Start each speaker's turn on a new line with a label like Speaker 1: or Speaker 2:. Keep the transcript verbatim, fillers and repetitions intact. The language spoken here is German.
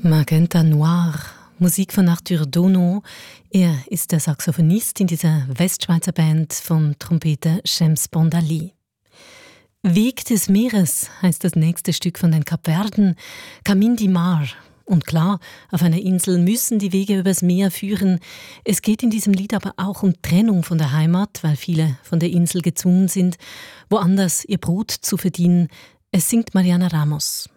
Speaker 1: Magenta Noir, Musik von Arthur Dono. Er ist der Saxophonist in dieser Westschweizer Band vom Trompeter Shams Bondali. Weg des Meeres heißt das nächste Stück von den Kapverden, Camin di Mar. Und klar, auf einer Insel müssen die Wege übers Meer führen. Es geht in diesem Lied aber auch um Trennung von der Heimat, weil viele von der Insel gezwungen sind, woanders ihr Brot zu verdienen. Es singt Mariana Ramos.